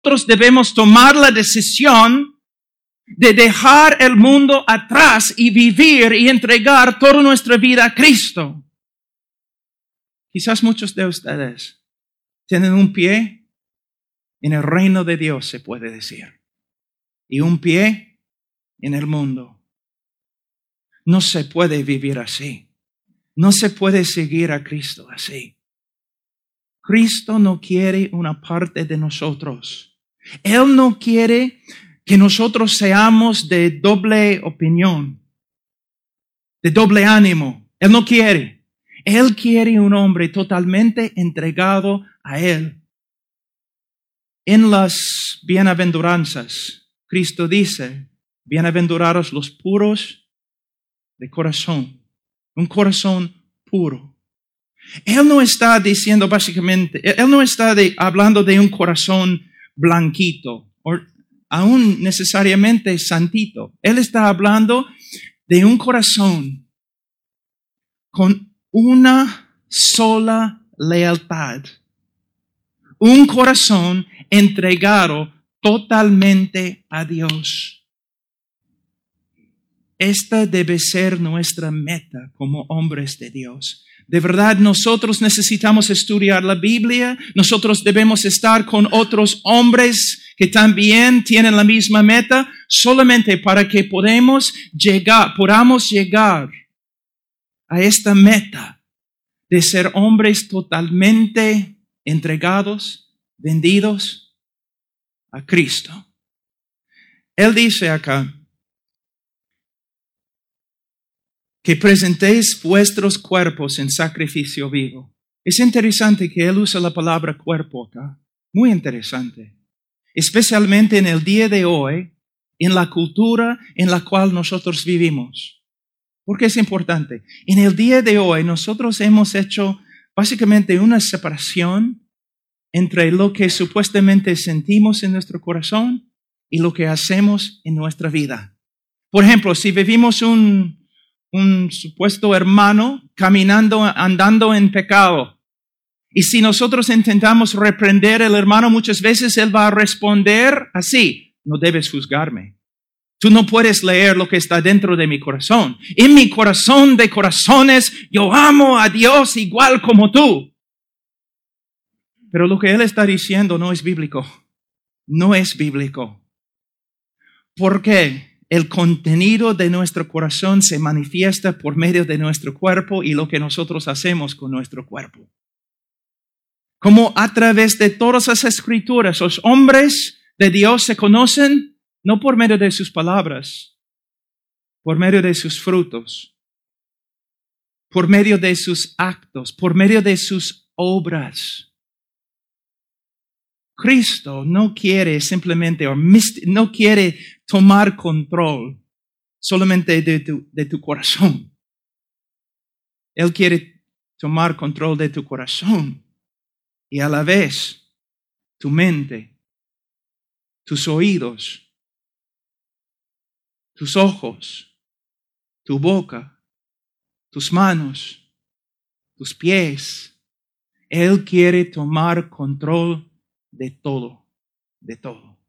nosotros debemos tomar la decisión de dejar el mundo atrás y vivir y entregar toda nuestra vida a Cristo. Quizás muchos de ustedes tienen un pie en el reino de Dios, se puede decir, y un pie en el mundo. No se puede vivir así. No se puede seguir a Cristo así. Cristo no quiere una parte de nosotros. Él no quiere que nosotros seamos de doble opinión, de doble ánimo. Él no quiere. Él quiere un hombre totalmente entregado a Él. En las bienaventuranzas, Cristo dice, bienaventurados los puros de corazón, un corazón puro. Él no está diciendo básicamente, Él no está hablando de un corazón blanquito o aún necesariamente santito. Él está hablando de un corazón con una sola lealtad. Un corazón entregado totalmente a Dios. Esta debe ser nuestra meta como hombres de Dios. De verdad, nosotros necesitamos estudiar la Biblia. Nosotros debemos estar con otros hombres que también tienen la misma meta, solamente para que podamos llegar a esta meta de ser hombres totalmente entregados, vendidos a Cristo. Él dice acá que presentéis vuestros cuerpos en sacrificio vivo. Es interesante que él usa la palabra cuerpo acá. Muy interesante. Especialmente en el día de hoy, en la cultura en la cual nosotros vivimos. ¿Por qué es importante? En el día de hoy nosotros hemos hecho básicamente una separación entre lo que supuestamente sentimos en nuestro corazón y lo que hacemos en nuestra vida. Por ejemplo, si vivimos un supuesto hermano andando en pecado, y si nosotros intentamos reprender al hermano, muchas veces él va a responder así: no debes juzgarme. Tú no puedes leer lo que está dentro de mi corazón. En mi corazón de corazones, yo amo a Dios igual como tú. Pero lo que él está diciendo no es bíblico. No es bíblico. ¿Por qué? El contenido de nuestro corazón se manifiesta por medio de nuestro cuerpo y lo que nosotros hacemos con nuestro cuerpo. Como a través de todas las escrituras, los hombres de Dios se conocen no por medio de sus palabras, por medio de sus frutos, por medio de sus actos, por medio de sus obras. Cristo no quiere simplemente, no quiere tomar control solamente de tu corazón. Él quiere tomar control de tu corazón y a la vez tu mente, tus oídos, tus ojos, tu boca, tus manos, tus pies. Él quiere tomar control de todo, de todo.